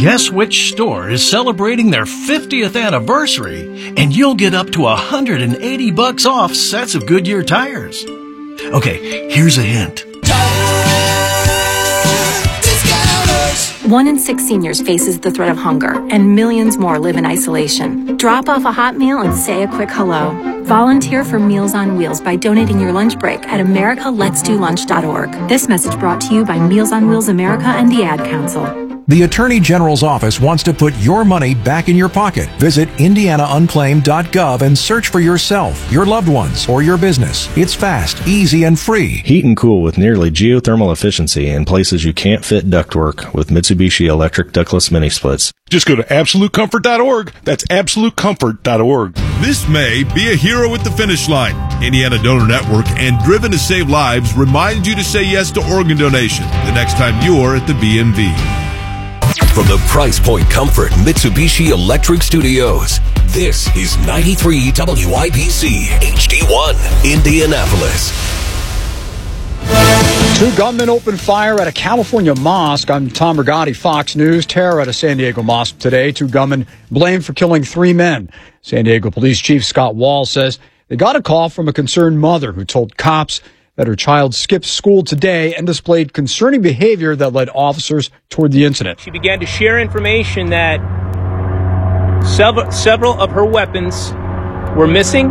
Guess which store is celebrating their 50th anniversary, and you'll get up to $180 off sets of Goodyear tires. Okay, here's a hint. 1 in 6 seniors faces the threat of hunger, and millions more live in isolation. Drop off a hot meal and say a quick hello. Volunteer for Meals on Wheels by donating your lunch break at americaletsdolunch.org. This message brought to you by Meals on Wheels America and the Ad Council. The Attorney General's office wants to put your money back in your pocket. Visit indianaunclaimed.gov and search for yourself, your loved ones, or your business. It's fast, easy, and free. Heat and cool with nearly geothermal efficiency in places you can't fit ductwork with Mitsubishi electric ductless mini splits. Just go to AbsoluteComfort.org. That's AbsoluteComfort.org. This May, be a hero at the finish line. Indiana Donor Network and Driven to Save Lives remind you to say yes to organ donation the next time you're at the BMV. From the Price Point Comfort Mitsubishi Electric Studios, this is 93 WIBC HD1, Indianapolis. 2 gunmen opened fire at a California mosque. I'm Tom Rigotti, Fox News. Terror at a San Diego mosque today. 2 gunmen blamed for killing 3 men. San Diego Police Chief Scott Wall says they got a call from a concerned mother who told cops that her child skipped school today and displayed concerning behavior that led officers toward the incident. She began to share information that several of her weapons were missing.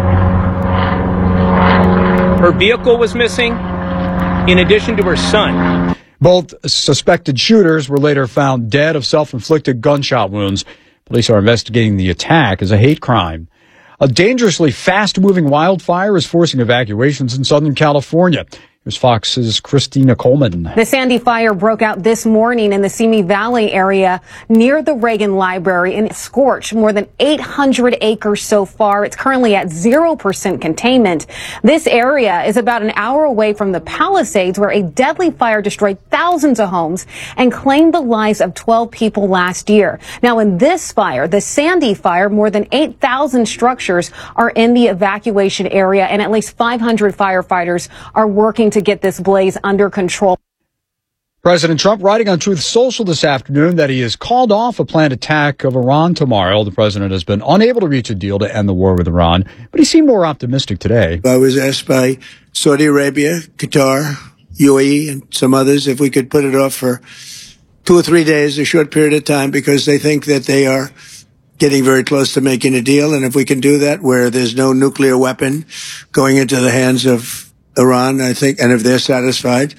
Her vehicle was missing, in addition to her son. Both suspected shooters were later found dead of self-inflicted gunshot wounds. Police are investigating the attack as a hate crime. A dangerously fast-moving wildfire is forcing evacuations in Southern California. Here's Fox's Christina Coleman. The Sandy fire broke out this morning in the Simi Valley area near the Reagan Library and scorched more than 800 acres so far. It's currently at 0% containment. This area is about an hour away from the Palisades, where a deadly fire destroyed thousands of homes and claimed the lives of 12 people last year. Now, in this fire, the Sandy fire, more than 8,000 structures are in the evacuation area, and at least 500 firefighters are working to get this blaze under control. President Trump writing on Truth Social this afternoon that he has called off a planned attack of Iran tomorrow. The president has been unable to reach a deal to end the war with Iran, but he seemed more optimistic today. I was asked by Saudi Arabia, Qatar, UAE, and some others if we could put it off for 2 or 3 days, a short period of time, because they think that they are getting very close to making a deal. And if we can do that where there's no nuclear weapon going into the hands of Iran, I think, and if they're satisfied,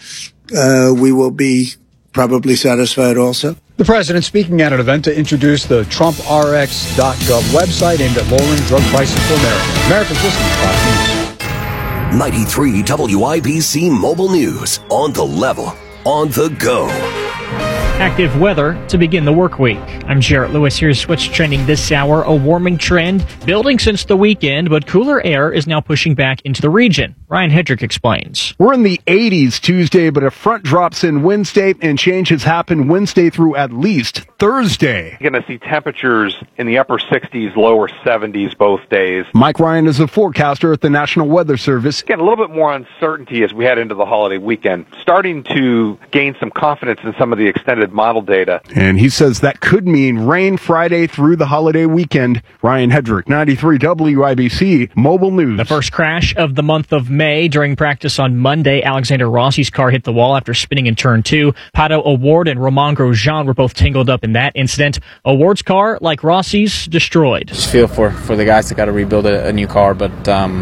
we will be probably satisfied also. The president speaking at an event to introduce the TrumpRx.gov website aimed at lowering drug prices for Americans. America's listening to Fox News. 93 WIBC Mobile News, on the level, on the go. Active weather to begin the work week. I'm Jarrett Lewis. Here's what's trending this hour. A warming trend building since the weekend, but cooler air is now pushing back into the region. Ryan Hedrick explains. We're in the 80s Tuesday, but a front drops in Wednesday, and changes happen Wednesday through at least Thursday. You're going to see temperatures in the upper 60s, lower 70s both days. Mike Ryan is a forecaster at the National Weather Service. Again, a little bit more uncertainty as we head into the holiday weekend. Starting to gain some confidence in some of the extended model data. And he says that could mean rain Friday through the holiday weekend. Ryan Hedrick, 93 WIBC Mobile News. The first crash of the month of May. During practice on Monday, Alexander Rossi's car hit the wall after spinning in turn 2. Pato O'Ward and Romain Grosjean were both tangled up in that incident. O'Ward's car, like Rossi's, destroyed. Just feel for the guys that got to rebuild a new car, but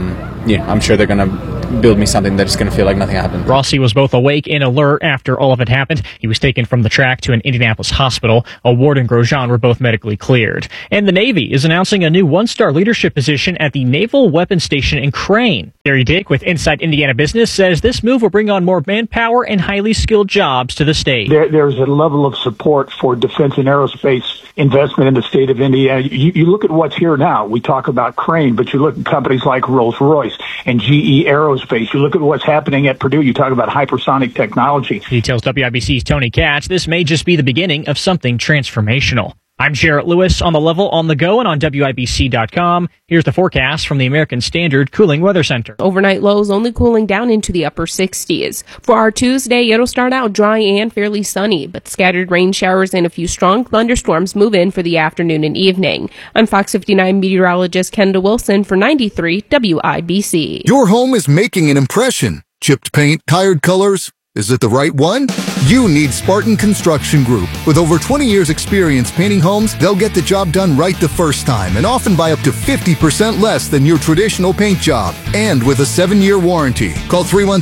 I'm sure they're going to build me something that's going to feel like nothing happened. Rossi was both awake and alert after all of it happened. He was taken from the track to an Indianapolis hospital. O'Ward and Grosjean were both medically cleared. And the Navy is announcing a new one-star leadership position at the Naval Weapons Station in Crane. Gary Dick with Inside Indiana Business says this move will bring on more manpower and highly skilled jobs to the state. There's a level of support for defense and aerospace investment in the state of Indiana. You look at what's here now. We talk about Crane, but you look at companies like Rolls-Royce and GE Aerospace. You look at what's happening at Purdue. You talk about hypersonic technology. He tells WIBC's Tony Katz this may just be the beginning of something transformational. I'm Jarrett Lewis on The Level, on the go, and on WIBC.com. Here's the forecast from the American Standard Cooling Weather Center. Overnight lows only cooling down into the upper 60s. For our Tuesday, it'll start out dry and fairly sunny, but scattered rain showers and a few strong thunderstorms move in for the afternoon and evening. I'm Fox 59 meteorologist Kendall Wilson for 93 WIBC. Your home is making an impression. Chipped paint, tired colors. Is it the right one? You need Spartan Construction Group. With over 20 years experience painting homes, they'll get the job done right the first time and often by up to 50% less than your traditional paint job. And with a 7-year warranty. Call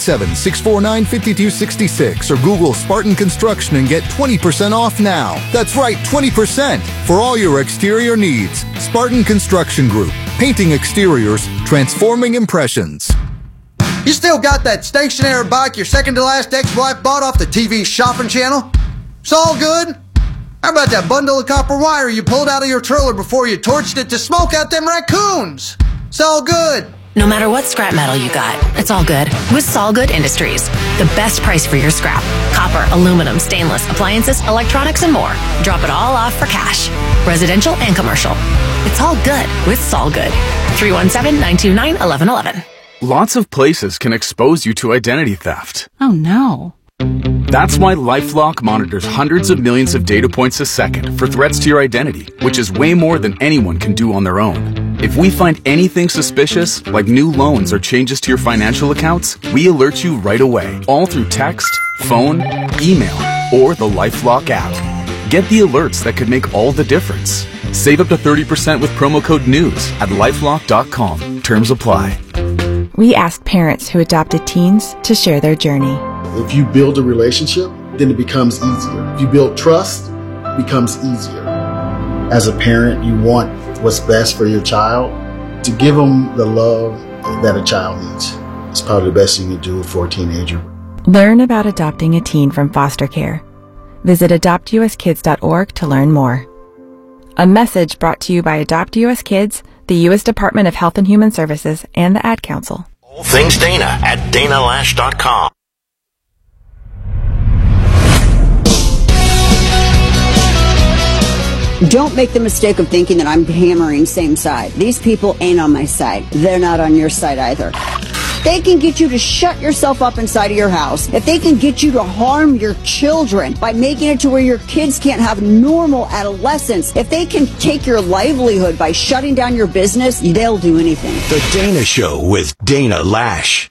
317-649-5266 or Google Spartan Construction and get 20% off now. That's right, 20% for all your exterior needs. Spartan Construction Group. Painting exteriors, transforming impressions. You still got that stationary bike your second-to-last ex-wife bought off the TV shopping channel? It's all good? How about that bundle of copper wire you pulled out of your trailer before you torched it to smoke out them raccoons? It's all good. No matter what scrap metal you got, it's all good with Solgood Industries. The best price for your scrap. Copper, aluminum, stainless, appliances, electronics, and more. Drop it all off for cash. Residential and commercial. It's all good with Solgood. 317-929-1111. Lots of places can expose you to identity theft. Oh no. That's why LifeLock monitors hundreds of millions of data points a second for threats to your identity, which is way more than anyone can do on their own. If we find anything suspicious, like new loans or changes to your financial accounts, we alert you right away, all through text, phone, email, or the LifeLock app. Get the alerts that could make all the difference. Save up to 30% with promo code NEWS at LifeLock.com. Terms apply. We ask parents who adopted teens to share their journey. If you build a relationship, then it becomes easier. If you build trust, it becomes easier. As a parent, you want what's best for your child. To give them the love that a child needs. It's probably the best thing you can do for a teenager. Learn about adopting a teen from foster care. Visit adoptuskids.org to learn more. A message brought to you by Adopt US Kids, the U.S. Department of Health and Human Services, and the Ad Council. All things Dana at DanaLash.com. Don't make the mistake of thinking that I'm hammering same side. These people ain't on my side. They're not on your side either. They can get you to shut yourself up inside of your house. If they can get you to harm your children by making it to where your kids can't have normal adolescence, if they can take your livelihood by shutting down your business, they'll do anything. The Dana Show with Dana Lash.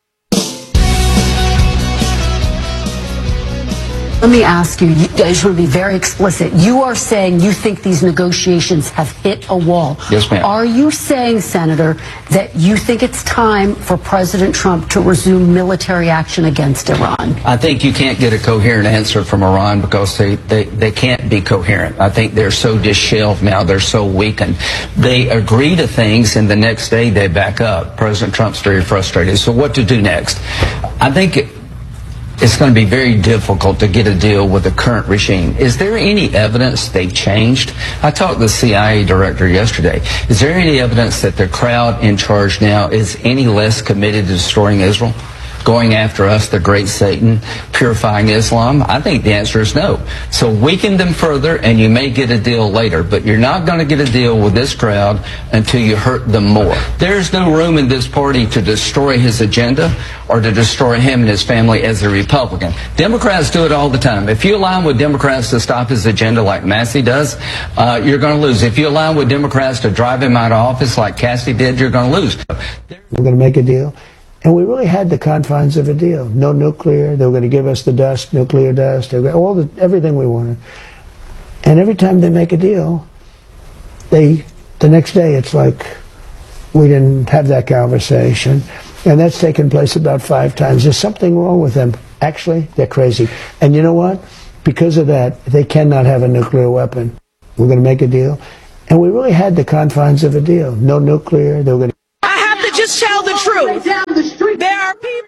Let me ask you, I just want to be very explicit. You are saying you think these negotiations have hit a wall. Yes, ma'am. Are you saying, Senator, that you think it's time for President Trump to resume military action against Iran? I think you can't get a coherent answer from Iran because they can't be coherent. I think they're so disheveled now. They're so weakened. They agree to things and the next day they back up. President Trump's very frustrated. So what to do next? I think it's going to be very difficult to get a deal with the current regime. Is there any evidence they changed? I talked to the CIA director yesterday. Is there any evidence that the crowd in charge now is any less committed to destroying Israel? Going after us, the great Satan, purifying Islam? I think the answer is no. So weaken them further and you may get a deal later, but you're not going to get a deal with this crowd until you hurt them more. There's no room in this party to destroy his agenda or to destroy him and his family as a Republican. Democrats do it all the time. If you align with Democrats to stop his agenda like Massey does, you're going to lose. If you align with Democrats to drive him out of office like Cassie did, you're going to lose. We're going to make a deal. And we really had the confines of a deal. No nuclear. They were going to give us the dust, nuclear dust, everything we wanted. And every time they make a deal, the next day it's like we didn't have that conversation. And that's taken place about 5 times. There's something wrong with them. Actually, they're crazy. And you know what? Because of that, they cannot have a nuclear weapon. We're going to make a deal. And we really had the confines of a deal. No nuclear. They were going to... I have to just tell the truth. There are people.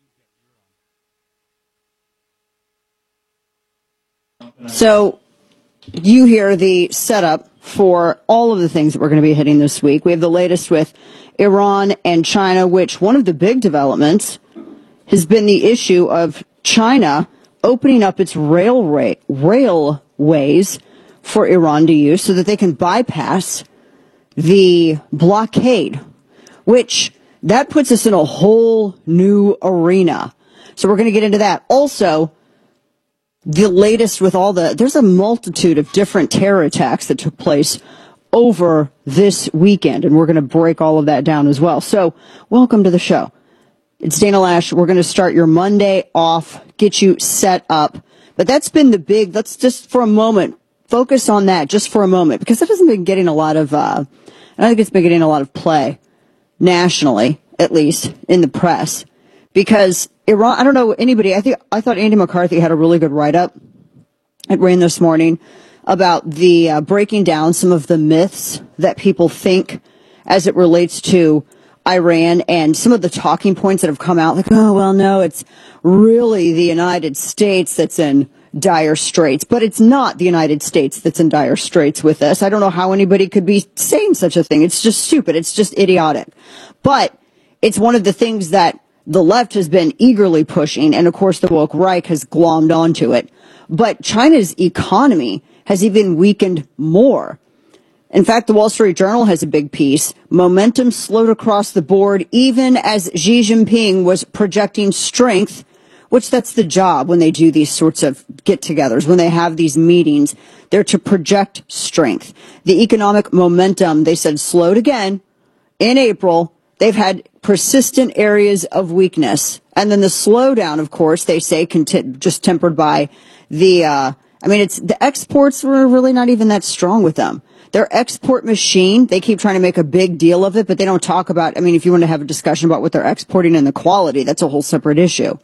So you hear the setup for all of the things that we're going to be hitting this week. We have the latest with Iran and China, which one of the big developments has been the issue of China opening up its railways for Iran to use so that they can bypass the blockade, which that puts us in a whole new arena. So we're going to get into that. Also, the latest with there's a multitude of different terror attacks that took place over this weekend, and we're going to break all of that down as well. So welcome to the show. It's Dana Lash. We're going to start your Monday off, get you set up. But that's been let's just for a moment focus on that just for a moment, because it hasn't been getting a lot of, I don't think it's been getting a lot of play nationally, at least in the press, because Iran, I don't know anybody, I thought Andy McCarthy had a really good write-up at Rain this morning about the breaking down some of the myths that people think as it relates to Iran and some of the talking points that have come out, like, oh, well, no, it's really the United States that's in dire straits. But it's not the United States that's in dire straits with this. I don't know how anybody could be saying such a thing. It's just stupid. It's just idiotic. But it's one of the things that the left has been eagerly pushing, and of course the woke right has glommed onto it. But China's economy has even weakened more. In fact, the Wall Street Journal has a big piece. Momentum slowed across the board, even as Xi Jinping was projecting strength, which that's the job when they do these sorts of get-togethers, when they have these meetings. They're to project strength. The economic momentum, they said, slowed again in April. They've had persistent areas of weakness. And then the slowdown, of course, they say, just tempered by the exports were really not even that strong with them. Their export machine, they keep trying to make a big deal of it, but they don't talk about, if you want to have a discussion about what they're exporting and the quality, that's a whole separate issue.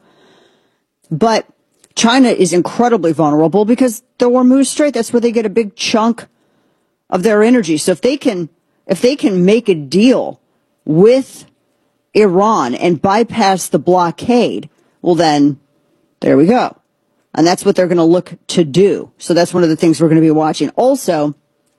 But China is incredibly vulnerable because the Hormuz Strait, that's where they get a big chunk of their energy. So if they can make a deal with Iran and bypass the blockade, well then, there we go. And that's what they're going to look to do. So that's one of the things we're going to be watching. Also,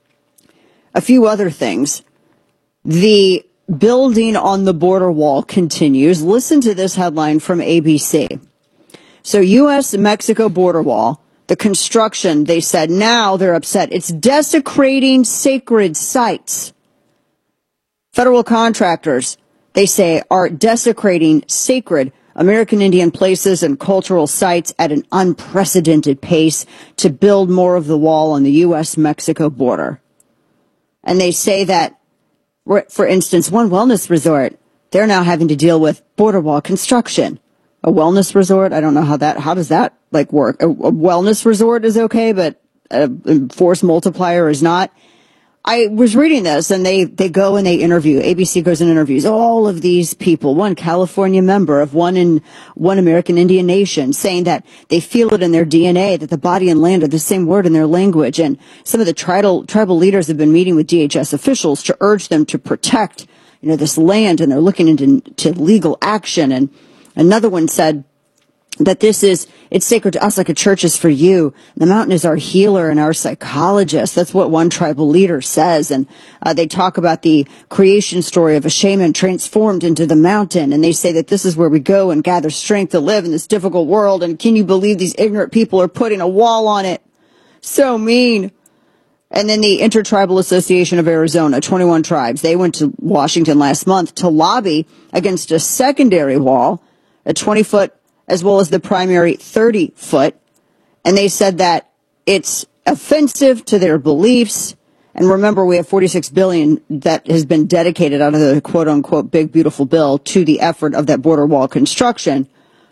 a few other things. The building on the border wall continues. Listen to this headline from ABC. So U.S.-Mexico border wall, the construction, they said, now they're upset. It's desecrating sacred sites. Federal contractors, they say, are desecrating sacred American Indian places and cultural sites at an unprecedented pace to build more of the wall on the U.S.-Mexico border. And they say that, for instance, one wellness resort, they're now having to deal with border wall construction. A wellness resort, I don't know how does that work? A wellness resort is okay, but a force multiplier is not. I was reading this, and they go and they interview, ABC goes and interviews all of these people, one California member of one American Indian nation, saying that they feel it in their DNA, that the body and land are the same word in their language. And some of the tribal leaders have been meeting with DHS officials to urge them to protect, this land, and they're looking into legal action. And another one said that it's sacred to us like a church is for you. The mountain is our healer and our psychologist. That's what one tribal leader says. And they talk about the creation story of a shaman transformed into the mountain. And they say that this is where we go and gather strength to live in this difficult world. And can you believe these ignorant people are putting a wall on it? So mean. And then the Intertribal Association of Arizona, 21 tribes, they went to Washington last month to lobby against a secondary wall, a 20-foot as well as the primary 30-foot. And they said that it's offensive to their beliefs. And remember, we have $46 billion that has been dedicated out of the quote-unquote big, beautiful bill to the effort of that border wall construction.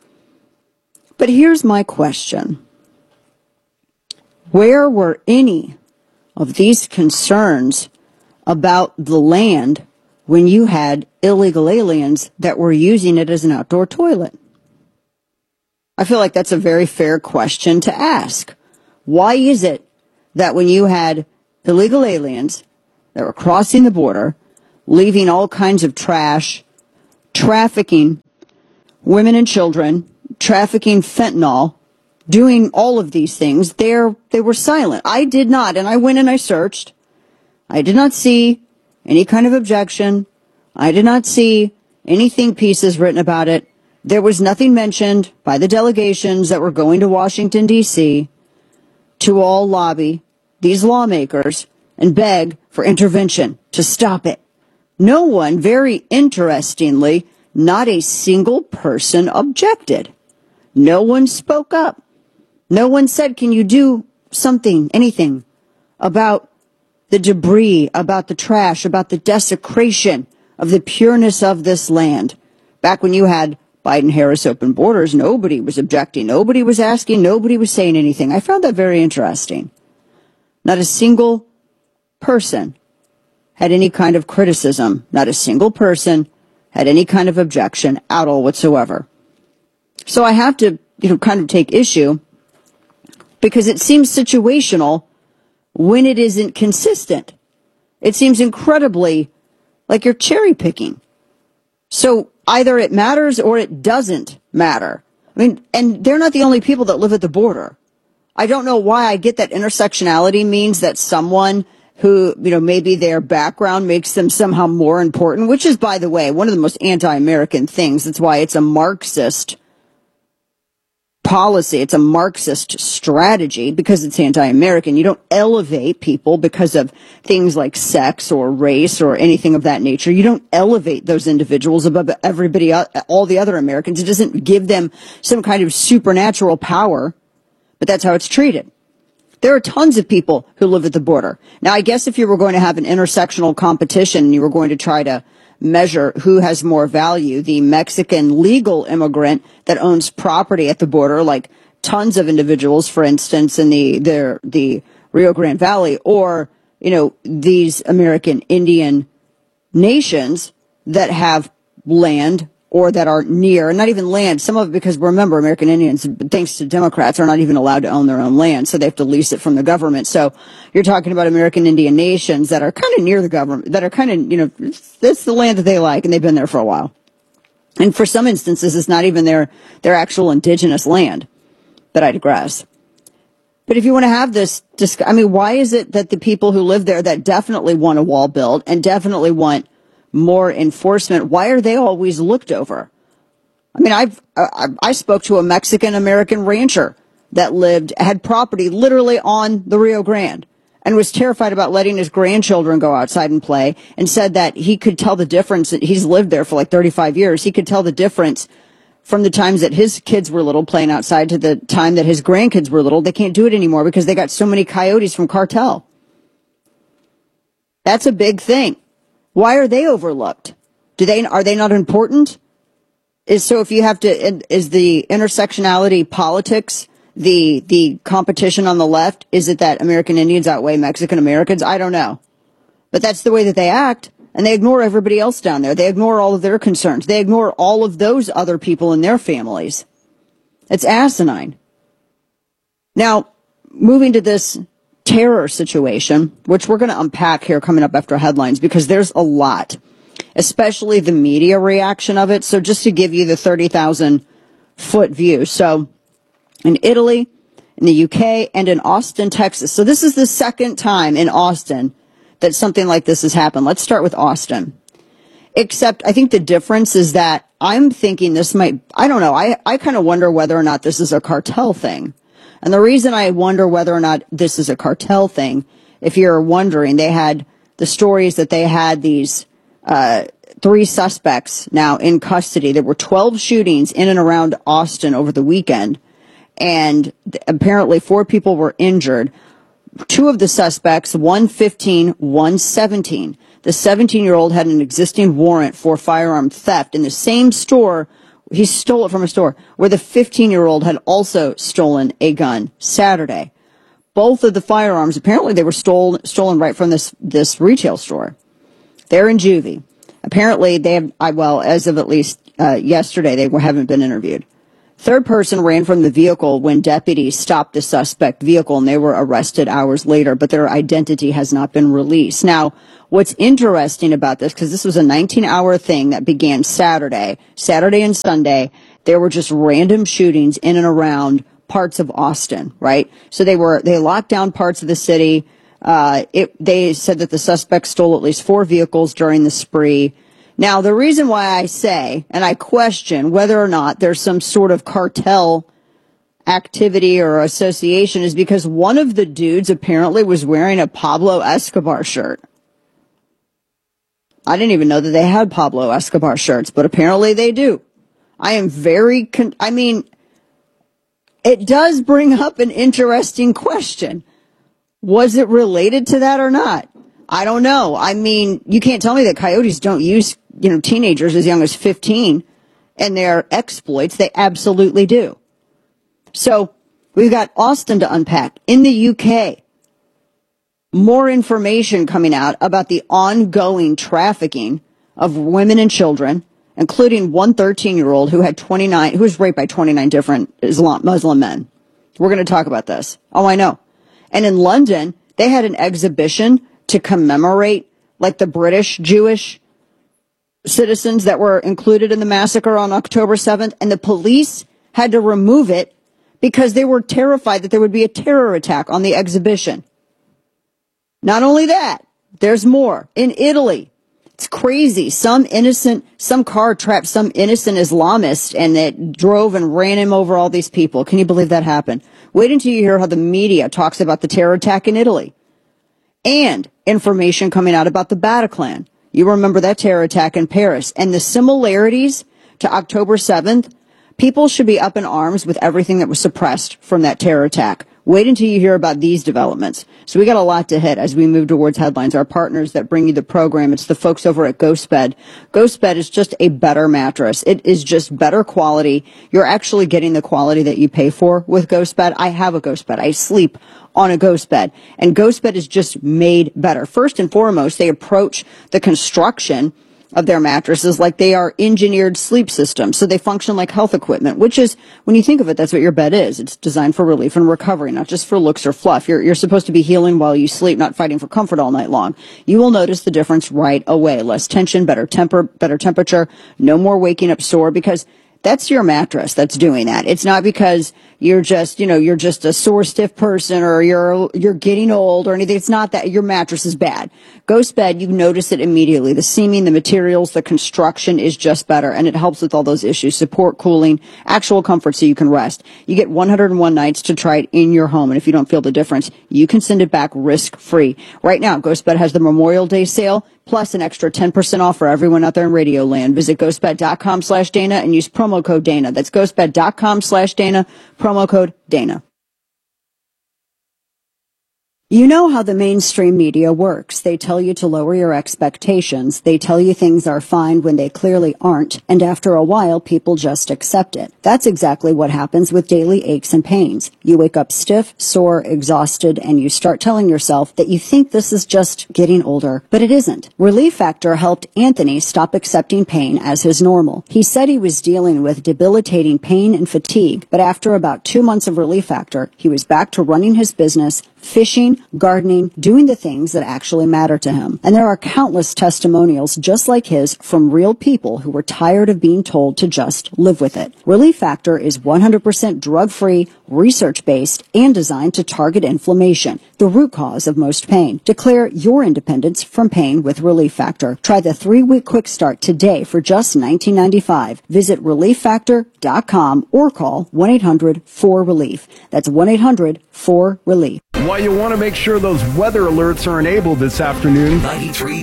But here's my question. Where were any of these concerns about the land when you had illegal aliens that were using it as an outdoor toilet? I feel like that's a very fair question to ask. Why is it that when you had illegal aliens that were crossing the border, leaving all kinds of trash, trafficking women and children, trafficking fentanyl, doing all of these things, they were silent? I did not, and I went and I searched. I did not see any kind of objection. I did not see any think pieces written about it. There was nothing mentioned by the delegations that were going to Washington, D.C. to all lobby these lawmakers and beg for intervention to stop it. No one, very interestingly, not a single person objected. No one spoke up. No one said, can you do something, anything about the debris, about the trash, about the desecration of the pureness of this land? Back when you had Biden-Harris open borders, nobody was objecting. Nobody was asking. Nobody was saying anything. I found that very interesting. Not a single person had any kind of criticism. Not a single person had any kind of objection at all whatsoever. So I have to, kind of take issue because it seems situational when it isn't consistent. It seems incredibly like you're cherry picking. So either it matters or it doesn't matter. I mean, and they're not the only people that live at the border. I don't know why I get that intersectionality means that someone who, maybe their background makes them somehow more important, which is, by the way, one of the most anti-American things. That's why it's a Marxist policy. It's a Marxist strategy because it's anti-American. You don't elevate people because of things like sex or race or anything of that nature. You don't elevate those individuals above everybody, all the other Americans. It doesn't give them some kind of supernatural power, but that's how it's treated. There are tons of people who live at the border. Now, I guess if you were going to have an intersectional competition and you were going to try to measure who has more value, the Mexican legal immigrant that owns property at the border, like tons of individuals, for instance, in the Rio Grande Valley, or, these American Indian nations that have land or that are near, not even land, some of it because remember, American Indians, thanks to Democrats, are not even allowed to own their own land, so they have to lease it from the government. So you're talking about American Indian nations that are kind of near the government, that are kind of, it's the land that they like, and they've been there for a while. And for some instances, it's not even their actual indigenous land, but I digress. But if you want to have this, why is it that the people who live there that definitely want a wall built and definitely want more enforcement, why are they always looked over? I mean, I spoke to a Mexican American rancher that had property literally on the Rio Grande and was terrified about letting his grandchildren go outside and play, and said that he could tell the difference. He's lived there for like 35 years. He could tell the difference from the times that his kids were little playing outside to the time that his grandkids were little. They can't do it anymore because they got so many coyotes from cartel. That's a big thing. Why are they overlooked? Are they not important? Is the intersectionality politics, the competition on the left, is it that American Indians outweigh Mexican Americans? I don't know. But that's the way that they act, and they ignore everybody else down there. They ignore all of their concerns. They ignore all of those other people and their families. It's asinine. Now, moving to this terror situation, which we're going to unpack here coming up after headlines, because there's a lot, especially the media reaction of it. So just to give you the 30,000-foot view. So in Italy, in the UK, and in Austin, Texas. So this is the second time in Austin that something like this has happened. Let's start with Austin. Except I think the difference is that I'm thinking I don't know, I kind of wonder whether or not this is a cartel thing. And the reason I wonder whether or not this is a cartel thing, if you're wondering, they had the stories that they had these 3 suspects now in custody. There were 12 shootings in and around Austin over the weekend, and apparently 4 people were injured. 2 of the suspects, one 15, one 17. The 17-year-old had an existing warrant for firearm theft in the same store. He stole it from a store where the 15-year-old had also stolen a gun Saturday. Both of the firearms, apparently they were stolen right from this retail store. They're in juvie. Apparently they have, as of at least yesterday, they haven't been interviewed. Third person ran from the vehicle when deputies stopped the suspect vehicle, and they were arrested hours later, but their identity has not been released. Now, what's interesting about this, because this was a 19-hour thing that began Saturday and Sunday, there were just random shootings in and around parts of Austin, right? So they locked down parts of the city. They said that the suspect stole at least 4 vehicles during the spree. Now, the reason why I say, and I question whether or not there's some sort of cartel activity or association is because one of the dudes apparently was wearing a Pablo Escobar shirt. I didn't even know that they had Pablo Escobar shirts, but apparently they do. I am very, it does bring up an interesting question. Was it related to that or not? I don't know. I mean, you can't tell me that coyotes don't use, teenagers as young as 15 and their exploits. They absolutely do. So we've got Austin to unpack. In the UK, more information coming out about the ongoing trafficking of women and children, including one 13-year-old who was raped by 29 different Muslim men. We're going to talk about this. Oh, I know. And in London, they had an exhibition to commemorate like the British Jewish citizens that were included in the massacre on October 7th, and the police had to remove it because they were terrified that there would be a terror attack on the exhibition. Not only that, there's more. In Italy, it's crazy. Some car trapped some innocent Islamist and it drove and ran him over all these people. Can you believe that happened? Wait until you hear how the media talks about the terror attack in Italy. And information coming out about the Bataclan. You remember that terror attack in Paris and the similarities to October 7th. People should be up in arms with everything that was suppressed from that terror attack. Wait until you hear about these developments. So we got a lot to hit as we move towards headlines. Our partners that bring you the program, it's the folks over at GhostBed. GhostBed is just a better mattress. It is just better quality. You're actually getting the quality that you pay for with GhostBed. I have a GhostBed. I sleep on a GhostBed. And GhostBed is just made better. First and foremost, they approach the construction of their mattresses like they are engineered sleep systems. So they function like health equipment, which is, when you think of it, that's what your bed is. It's designed for relief and recovery, not just for looks or fluff. You're supposed to be healing while you sleep, not fighting for comfort all night long. You will notice the difference right away. Less tension, better temperature, no more waking up sore, because that's your mattress that's doing that. It's not because you're just a sore, stiff person or you're getting old or anything. It's not that. Your mattress is bad. GhostBed, you notice it immediately. The seaming, the materials, the construction is just better, and it helps with all those issues. Support, cooling, actual comfort so you can rest. You get 101 nights to try it in your home, and if you don't feel the difference, you can send it back risk-free. Right now, GhostBed has the Memorial Day sale, plus an extra 10% off for everyone out there in Radio Land. Visit ghostbed.com/Dana and use promo code Dana. That's ghostbed.com/Dana, promo code Dana. You know how the mainstream media works. They tell you to lower your expectations. They tell you things are fine when they clearly aren't. And after a while, people just accept it. That's exactly what happens with daily aches and pains. You wake up stiff, sore, exhausted, and you start telling yourself that you think this is just getting older. But it isn't. Relief Factor helped Anthony stop accepting pain as his normal. He said he was dealing with debilitating pain and fatigue, but after about 2 months of Relief Factor, he was back to running his business, fishing, gardening, doing the things that actually matter to him. And there are countless testimonials just like his from real people who were tired of being told to just live with it. Relief Factor is 100% drug-free, research-based, and designed to target inflammation, the root cause of most pain. Declare your independence from pain with Relief Factor. Try the 3-week quick start today for just $19.95. Visit ReliefFactor.com or call 1-800-4RELIEF. That's 1-800-4RELIEF. Why you want to make sure those weather alerts are enabled this afternoon. 93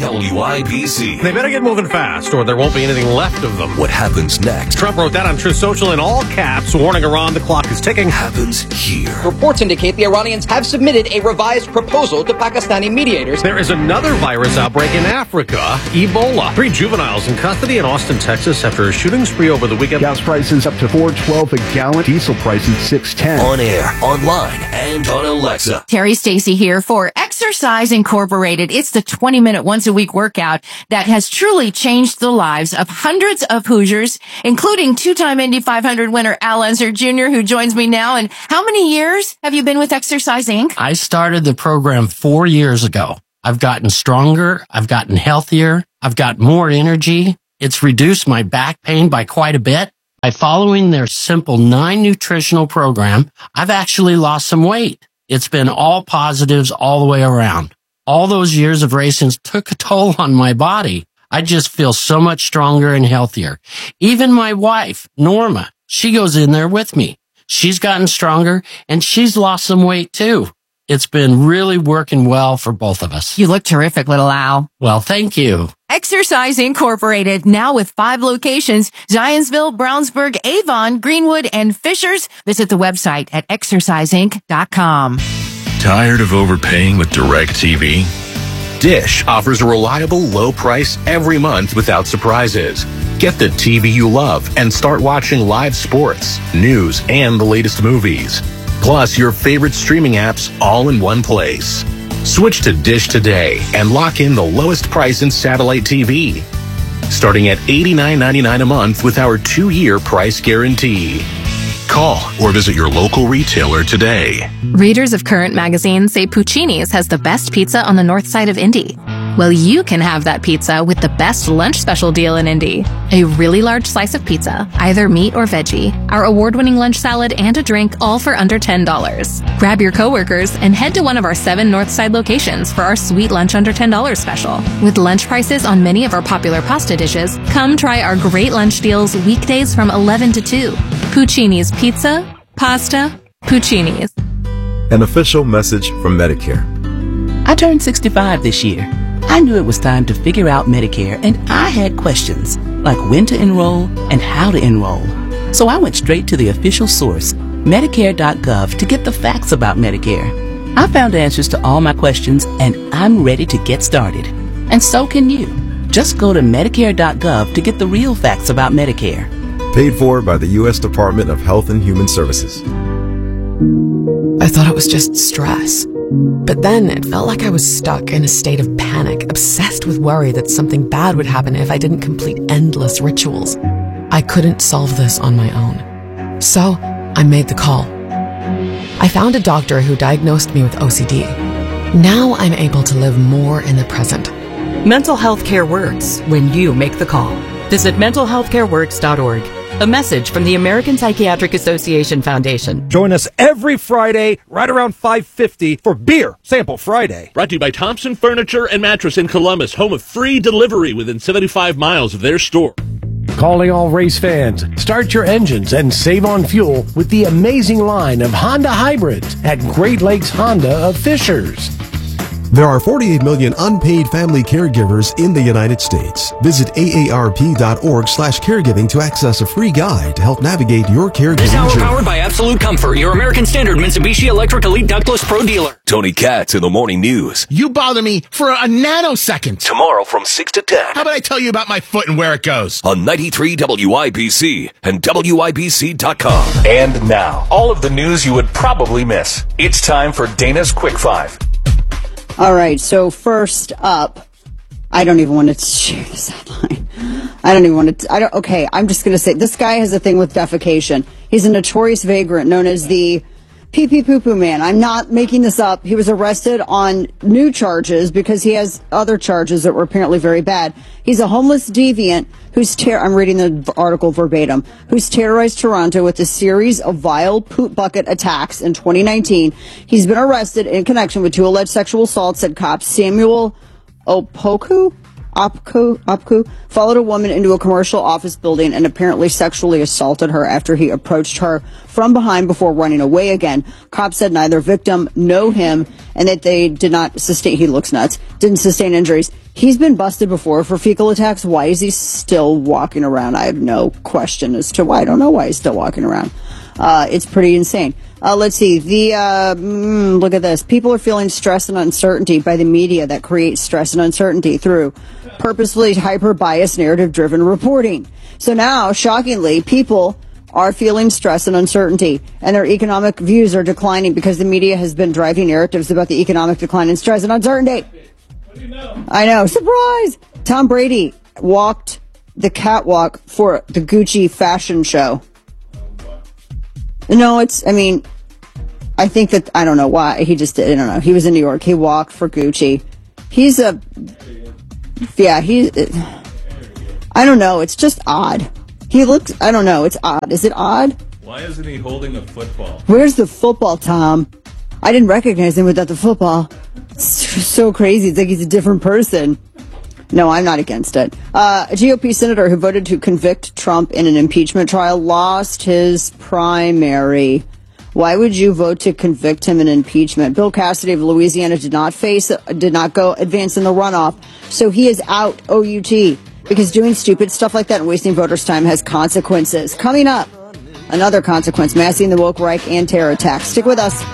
WIBC. They better get moving fast or there won't be anything left of them. What happens next? Trump wrote that on Truth Social in all caps, warning Iran the clock is ticking. Happens here. Reports indicate the Iranians have submitted a revised proposal to Pakistani mediators. There is another virus outbreak in Africa, Ebola. 3 juveniles in custody in Austin, Texas after a shooting spree over the weekend. Gas prices up to $4.12 a gallon. Diesel prices $6.10. On air, online, and on Alexa. Terry Stacy here for Exercise Incorporated. It's the 20-minute once-a-week workout that has truly changed the lives of hundreds of Hoosiers, including 2-time Indy 500 winner Al Unser Jr., who joins me now. And how many years have you been with Exercise Inc.? I started the program 4 years ago. I've gotten stronger. I've gotten healthier. I've got more energy. It's reduced my back pain by quite a bit. By following their simple 9 nutritional program, I've actually lost some weight. It's been all positives all the way around. All those years of racing took a toll on my body. I just feel so much stronger and healthier. Even my wife, Norma, she goes in there with me. She's gotten stronger and she's lost some weight too. It's been really working well for both of us. You look terrific, little Al. Well, thank you. Exercise Incorporated, now with 5 locations, Zionsville, Brownsburg, Avon, Greenwood, and Fishers. Visit the website at exerciseinc.com. Tired of overpaying with DirecTV? Dish offers a reliable low price every month without surprises. Get the TV you love and start watching live sports, news, and the latest movies. Plus your favorite streaming apps all in one place. Switch to Dish today and lock in the lowest price in satellite TV. Starting at $89.99 a month with our 2-year price guarantee. Call or visit your local retailer today. Readers of Current magazine say Puccini's has the best pizza on the north side of Indy. Well, you can have that pizza with the best lunch special deal in Indy. A really large slice of pizza, either meat or veggie, our award-winning lunch salad, and a drink, all for under $10. Grab your coworkers and head to one of our 7 north side locations for our sweet lunch under $10 special. With lunch prices on many of our popular pasta dishes, come try our great lunch deals weekdays from 11 to 2. Puccini's Pizza, Pasta, Puccini's. An official message from Medicare. I turned 65 this year. I knew it was time to figure out Medicare, and I had questions, like when to enroll and how to enroll. So I went straight to the official source, Medicare.gov, to get the facts about Medicare. I found answers to all my questions, and I'm ready to get started. And so can you. Just go to Medicare.gov to get the real facts about Medicare. Paid for by the U.S. Department of Health and Human Services. I thought it was just stress. But then it felt like I was stuck in a state of panic, obsessed with worry that something bad would happen if I didn't complete endless rituals. I couldn't solve this on my own. So I made the call. I found a doctor who diagnosed me with OCD. Now I'm able to live more in the present. Mental health care works when you make the call. Visit mentalhealthcareworks.org. A message from the American Psychiatric Association Foundation. Join us every Friday right around 5:50 for Beer Sample Friday. Brought to you by Thompson Furniture and Mattress in Columbus, home of free delivery within 75 miles of their store. Calling all race fans. Start your engines and save on fuel with the amazing line of Honda hybrids at Great Lakes Honda of Fishers. There are 48 million unpaid family caregivers in the United States. Visit aarp.org/caregiving to access a free guide to help navigate your caregiving This hour journey. powered by Absolute Comfort, your American Standard Mitsubishi Electric Elite Ductless Pro dealer. Tony Katz in the morning news. You bother me for a nanosecond. Tomorrow from 6 to 10. How about I tell you about my foot and where it goes? On 93 WIBC and WIBC.com. And now, all of the news you would probably miss. It's time for Dana's Quick 5. All right, so first up, I don't even want to share this headline. Okay, I'm just going to say, this guy has a thing with defecation. He's a notorious vagrant known as the pee-pee-poo-poo man. I'm not making this up. He was arrested on new charges because he has other charges that were apparently very bad. He's a homeless deviant who's I'm reading the article verbatim, who's terrorized Toronto with a series of vile poop bucket attacks in 2019. He's been arrested in connection with 2 alleged sexual assaults, said cops. Samuel Opku followed a woman into a commercial office building and apparently sexually assaulted her after he approached her from behind before running away again. Cops said neither victim know him and that they did not sustain, he looks nuts, didn't sustain injuries. He's been busted before for fecal attacks. Why is he still walking around? I have no question as to why. I don't know why he's still walking around. It's pretty insane. Let's see. Look at this. People are feeling stress and uncertainty by the media that creates stress and uncertainty through purposefully hyper-biased, narrative-driven reporting. So now, shockingly, people are feeling stress and uncertainty, and their economic views are declining because the media has been driving narratives about the economic decline and stress and uncertainty. I know. Surprise! Tom Brady walked the catwalk for the Gucci fashion show. No, I think that, I don't know why, he just did, I don't know. He was in New York, he walked for Gucci. I don't know, it's just odd. I don't know, it's odd. Is it odd? Why isn't he holding a football? Where's the football, Tom? I didn't recognize him without the football. It's so crazy, it's like he's a different person. No, I'm not against it. A GOP senator who voted to convict Trump in an impeachment trial lost his primary. Why would you vote to convict him in impeachment? Bill Cassidy of Louisiana did not advance in the runoff, so he is out, OUT, because doing stupid stuff like that and wasting voters' time has consequences. Coming up, another consequence, massing the woke right and terror attacks. Stick with us.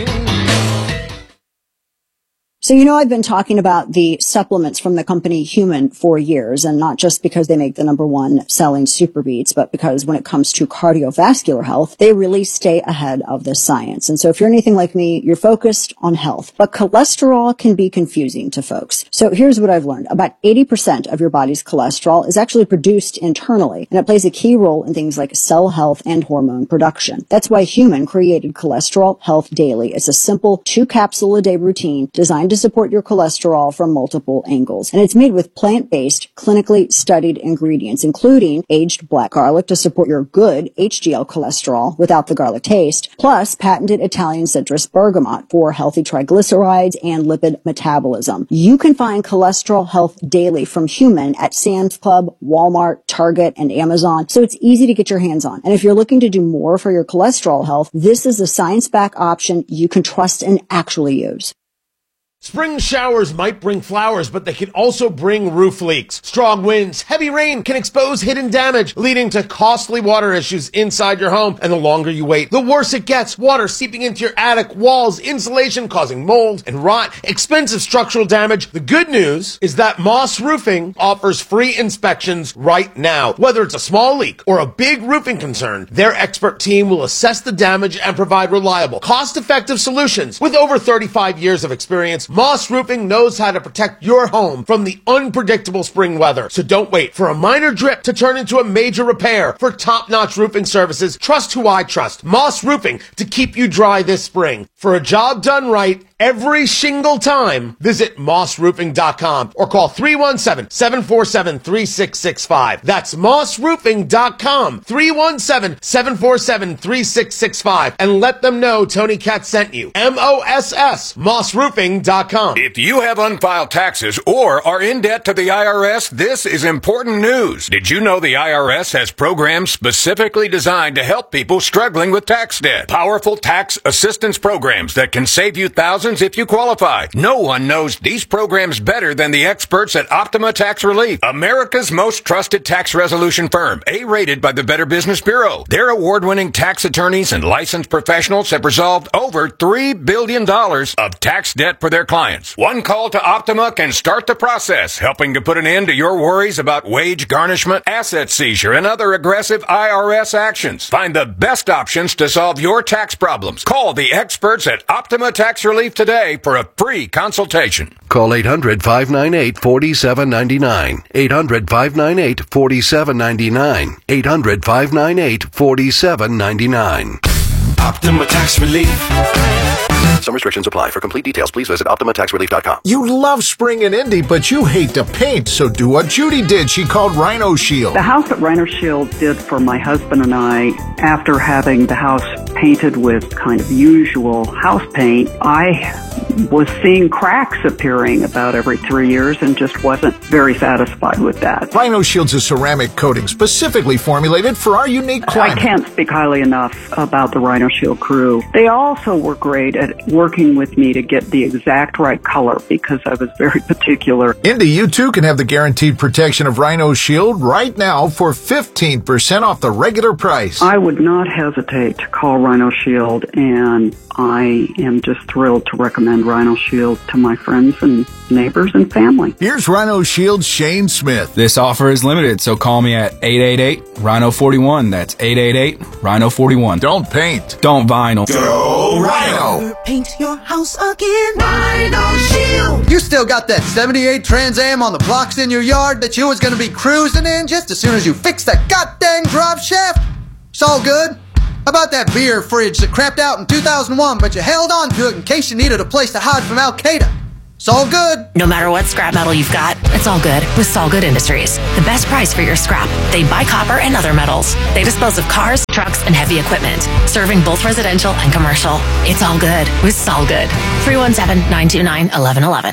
So, I've been talking about the supplements from the company Human for years, and not just because they make the #1 selling Super Beats, but because when it comes to cardiovascular health, they really stay ahead of the science. And so if you're anything like me, you're focused on health, but cholesterol can be confusing to folks. So here's what I've learned. About 80% of your body's cholesterol is actually produced internally, and it plays a key role in things like cell health and hormone production. That's why Human created Cholesterol Health Daily. It's a simple 2-capsule-a-day routine designed to support your cholesterol from multiple angles. And it's made with plant-based, clinically studied ingredients, including aged black garlic to support your good HDL cholesterol without the garlic taste, plus patented Italian citrus bergamot for healthy triglycerides and lipid metabolism. You can find Cholesterol Health Daily from Human at Sam's Club, Walmart, Target, and Amazon, so it's easy to get your hands on. And if you're looking to do more for your cholesterol health, this is a science-backed option you can trust and actually use. Spring showers might bring flowers, but they can also bring roof leaks. Strong winds, heavy rain can expose hidden damage, leading to costly water issues inside your home. And the longer you wait, the worse it gets. Water seeping into your attic, walls, insulation causing mold and rot, expensive structural damage. The good news is that Moss Roofing offers free inspections right now. Whether it's a small leak or a big roofing concern, their expert team will assess the damage and provide reliable, cost-effective solutions. With over 35 years of experience, Moss Roofing knows how to protect your home from the unpredictable spring weather. So don't wait for a minor drip to turn into a major repair. For top-notch roofing services, trust who I trust. Moss Roofing, to keep you dry this spring. For a job done right, every single time, visit mossroofing.com or call 317-747-3665. That's mossroofing.com, 317-747-3665. And let them know Tony Katz sent you. MOSS, mossroofing.com. If you have unfiled taxes or are in debt to the IRS, this is important news. Did you know the IRS has programs specifically designed to help people struggling with tax debt? Powerful tax assistance programs that can save you thousands if you qualify. No one knows these programs better than the experts at Optima Tax Relief, America's most trusted tax resolution firm, A-rated by the Better Business Bureau. Their award-winning tax attorneys and licensed professionals have resolved over $3 billion of tax debt for their clients. One call to Optima can start the process, helping to put an end to your worries about wage garnishment, asset seizure, and other aggressive IRS actions. Find the best options to solve your tax problems. Call the experts at Optima Tax Relief today for a free consultation. Call 800-598-4799. 800-598-4799. 800-598-4799. Optima Tax Relief. Some restrictions apply. For complete details, please visit OptimaTaxRelief.com. You love spring in Indy, but you hate to paint, so do what Judy did. She called Rhino Shield. The house that Rhino Shield did for my husband and I, after having the house painted with kind of usual house paint, I was seeing cracks appearing about every 3 years and just wasn't very satisfied with that. Rhino Shield's a ceramic coating specifically formulated for our unique climate. I can't speak highly enough about the Rhino Shield crew. They also were great at working with me to get the exact right color because I was very particular. Indy, you too can have the guaranteed protection of Rhino Shield right now for 15% off the regular price. I would not hesitate to call Rhino Shield, and I am just thrilled to recommend Rhino Shield to my friends and neighbors and family. Here's Rhino Shield's Shane Smith. This offer is limited, so call me at 888-RHINO-41. That's 888-RHINO-41. Don't paint. Don't vinyl. Go Rhino! Paint your house again. Rhino Shield. You still got that 78 Trans Am on the blocks in your yard that you was going to be cruising in just as soon as you fixed that goddamn drop shaft? It's all good. How about that beer fridge that crapped out in 2001, but you held on to it in case you needed a place to hide from Al-Qaeda? It's all good. No matter what scrap metal you've got, it's all good with Solgood Industries. The best price for your scrap. They buy copper and other metals. They dispose of cars, trucks, and heavy equipment, serving both residential and commercial. It's all good with Solgood. 317-929-1111.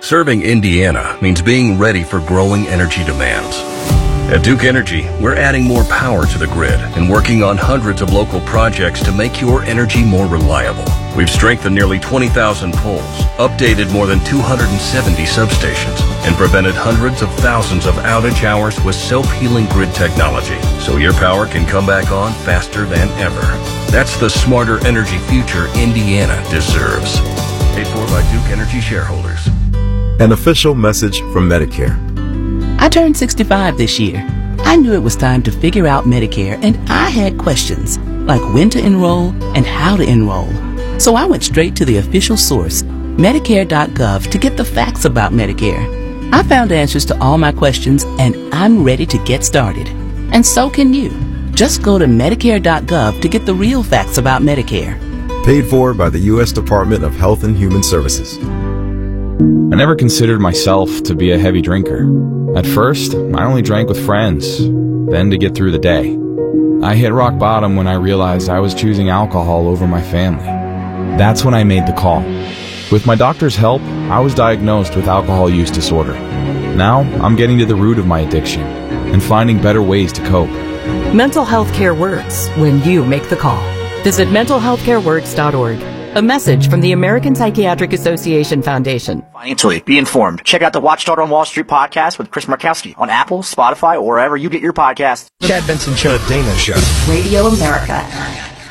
Serving Indiana means being ready for growing energy demands. At Duke Energy, we're adding more power to the grid and working on hundreds of local projects to make your energy more reliable. We've strengthened nearly 20,000 poles, updated more than 270 substations, and prevented hundreds of thousands of outage hours with self-healing grid technology, so your power can come back on faster than ever. That's the smarter energy future Indiana deserves. Paid for by Duke Energy shareholders. An official message from Medicare. I turned 65 this year. I knew it was time to figure out Medicare, and I had questions, like when to enroll and how to enroll. So I went straight to the official source, Medicare.gov, to get the facts about Medicare. I found answers to all my questions, and I'm ready to get started. And so can you. Just go to Medicare.gov to get the real facts about Medicare. Paid for by the U.S. Department of Health and Human Services. I never considered myself to be a heavy drinker. At first, I only drank with friends, then to get through the day. I hit rock bottom when I realized I was choosing alcohol over my family. That's when I made the call. With my doctor's help, I was diagnosed with alcohol use disorder. Now, I'm getting to the root of my addiction and finding better ways to cope. Mental health care works when you make the call. Visit mentalhealthcareworks.org. A message from the American Psychiatric Association Foundation. Financially, be informed. Check out the Watchdog on Wall Street podcast with Chris Markowski on Apple, Spotify, or wherever you get your podcasts. Chad Benson Show. The Dana Show. Radio America.